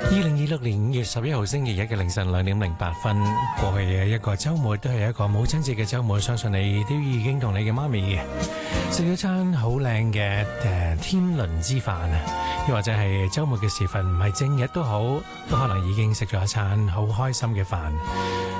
2026年5月11號星期一嘅凌晨2點08分，過去嘅一個週末都係一個母親節嘅週末，相信你都已經同你嘅媽咪食咗餐好靚嘅天倫之飯啊！又或者係週末嘅時分，唔係正日都好，都可能已經食咗一餐好開心嘅飯。